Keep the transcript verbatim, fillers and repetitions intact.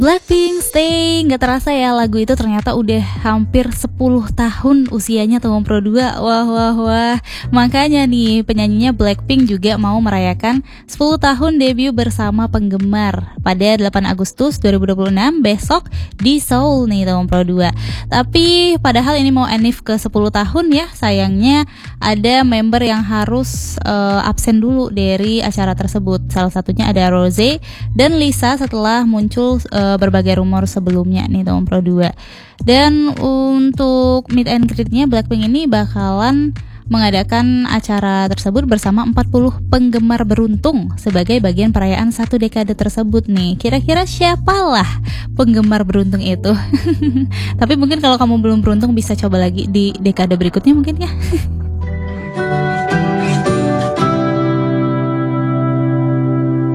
Blackpink Stay, nggak terasa ya lagu itu ternyata udah hampir sepuluh tahun usianya Tomon Pro dua. Wah wah wah. Makanya nih penyanyinya Blackpink juga mau merayakan sepuluh tahun debut bersama penggemar pada delapan Agustus dua ribu dua puluh enam besok di Seoul nih Tomon Pro dua. Tapi padahal ini mau enif ke sepuluh tahun ya, sayangnya ada member yang harus uh, absen dulu dari acara tersebut. Salah satunya ada Rose dan Lisa setelah muncul uh, berbagai rumor sebelumnya nih Tomon Pro dua. Dan untuk meet and greet-nya Blackpink ini bakalan mengadakan acara tersebut bersama empat puluh penggemar beruntung sebagai bagian perayaan satu dekade tersebut nih. Kira-kira siapalah penggemar beruntung itu? Tapi mungkin kalau kamu belum beruntung bisa coba lagi di dekade berikutnya mungkin ya.